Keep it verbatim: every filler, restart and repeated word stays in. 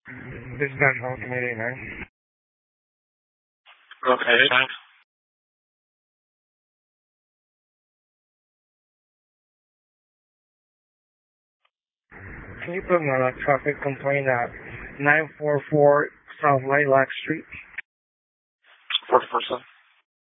This is Ben Home Committee, man. Okay, thanks. Can you put my traffic complaint at nine four four South Lilac Street? forty-four seven.